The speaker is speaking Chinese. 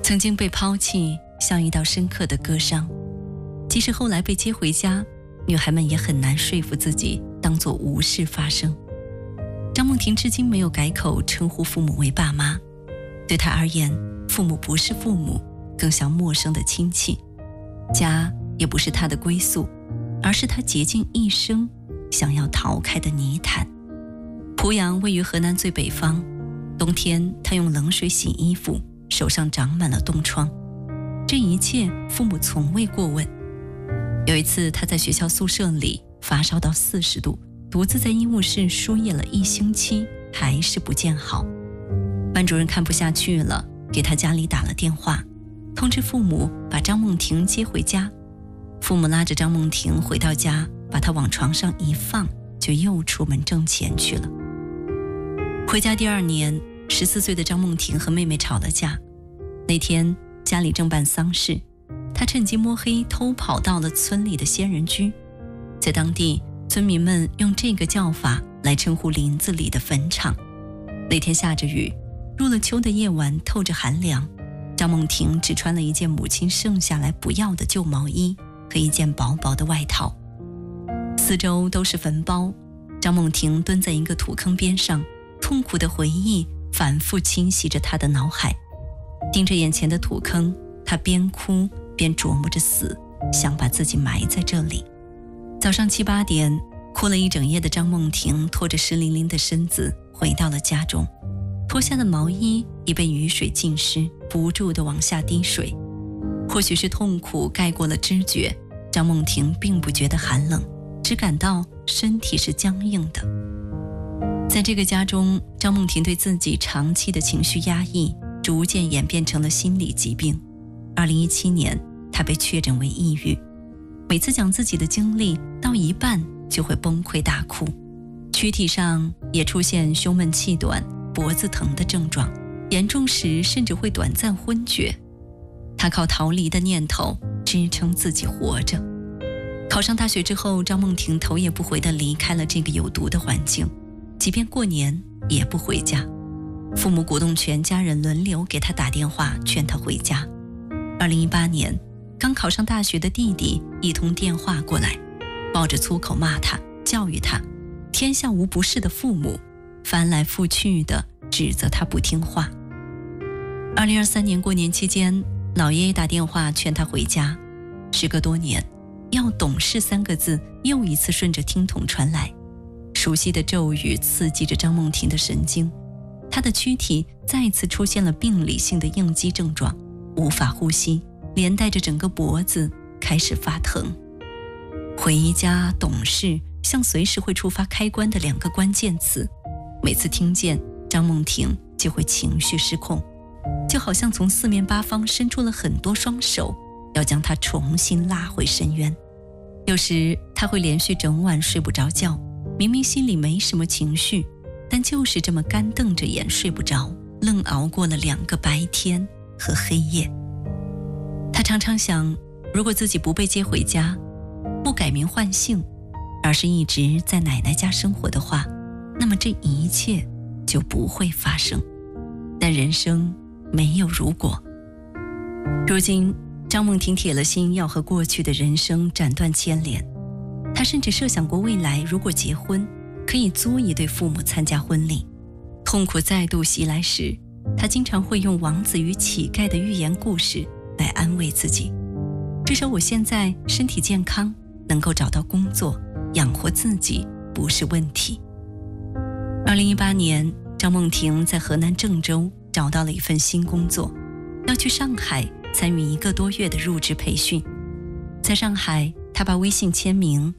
曾经被抛弃，像一道深刻的割伤。即使后来被接回家，女孩们也很难说服自己当作无事发生。张梦婷至今没有改口称呼父母为爸妈，对她而言，父母不是父母，更像陌生的亲戚。家也不是她的归宿，而是她竭尽一生想要逃开的泥潭。濮阳位于河南最北方，冬天她用冷水洗衣服，手上长满了冻疮。这一切父母从未过问。有一次她在学校宿舍里发烧到40度，独自在医务室输液了1星期，还是不见好。班主任看不下去了，给她家里打了电话，通知父母把张梦婷接回家。父母拉着张梦婷回到家，把她往床上一放，就又出门挣钱去了。回家第2年，14岁的张梦婷和妹妹吵了架。那天家里正办丧事，她趁机摸黑偷跑到了村里的仙人居。在当地，村民们用这个叫法来称呼林子里的坟场。那天下着雨，入了秋的夜晚透着寒凉，张梦婷只穿了一件母亲剩下来不要的旧毛衣和一件薄薄的外套。四周都是坟包，张梦婷蹲在一个土坑边上，痛苦的回忆反复侵袭着她的脑海。盯着眼前的土坑，她边哭边琢磨着死，想把自己埋在这里。早上7、8点，哭了一整夜的张梦婷拖着湿淋淋的身子回到了家中，脱下的毛衣已被雨水浸湿，不住地往下滴水。或许是痛苦盖过了知觉，张梦婷并不觉得寒冷，只感到身体是僵硬的。在这个家中，张梦婷对自己长期的情绪压抑逐渐演变成了心理疾病。2017年，她被确诊为抑郁。每次讲自己的经历到一半就会崩溃大哭，躯体上也出现胸闷气短、脖子疼的症状，严重时甚至会短暂昏厥。她靠逃离的念头支撑自己活着。考上大学之后，张梦婷头也不回地离开了这个有毒的环境，即便过年也不回家。父母鼓动全家人轮流给她打电话劝她回家。2018年，刚考上大学的弟弟一通电话过来，抱着粗口骂他，教育他天下无不是的父母，翻来覆去的指责他不听话。2023年过年期间，老爷爷打电话劝他回家。时隔多年，要懂事3个字又一次顺着听筒传来，熟悉的咒语刺激着张梦婷的神经，她的躯体再次出现了病理性的应激症状，无法呼吸，连带着整个脖子开始发疼。回家、懂事像随时会触发开关的2个关键词，每次听见，张梦婷就会情绪失控，就好像从4面8方伸出了很多双手，要将她重新拉回深渊。有时她会连续整晚睡不着觉，明明心里没什么情绪，但就是这么干瞪着眼睡不着，愣熬过了2个白天和黑夜。她常常想，如果自己不被接回家，不改名换姓，而是一直在奶奶家生活的话，那么这一切就不会发生。但人生没有如果。如今，张梦婷铁了心要和过去的人生斩断牵连。她甚至设想过未来如果结婚，可以租一对父母参加婚礼。痛苦再度袭来时，她经常会用王子与乞丐的寓言故事来安慰自己，至少我现在身体健康，能够找到工作，养活自己不是问题。2018年，张梦婷在河南郑州找到了一份新工作，要去上海参与1个多月的入职培训。在上海，她把微信签名